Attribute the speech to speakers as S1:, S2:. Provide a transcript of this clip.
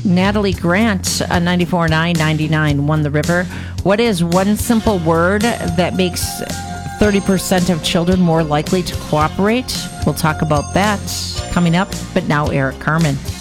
S1: Natalie Grant, 94.999, won the river. What is one simple word that makes 30% of children more likely to cooperate? We'll talk about that coming up, but now Eric Carmen.